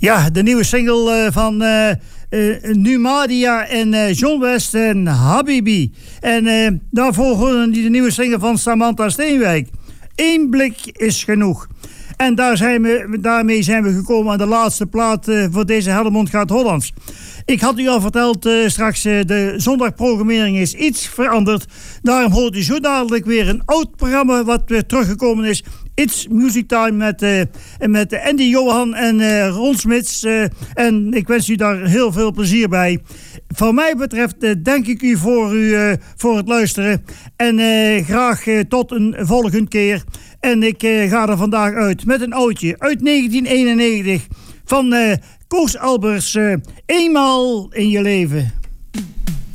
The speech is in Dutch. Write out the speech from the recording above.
Ja, de nieuwe single van Numadia en John West en Habibi. En daarvoor horen die de nieuwe single van Samantha Steenwijk. Eén blik is genoeg. En daarmee zijn we gekomen aan de laatste plaat voor deze Helmond Gaat Hollands. Ik had u al verteld, straks de zondagprogrammering is iets veranderd. Daarom hoort u zo dadelijk weer een oud programma wat weer teruggekomen is. It's Music Time met Andy Johan en Ron Smits. En ik wens u daar heel veel plezier bij. Van mij betreft dank ik u voor het luisteren. En graag tot een volgende keer. En ik ga er vandaag uit met een oudje uit 1991 van Koos Albers. Eenmaal in je leven.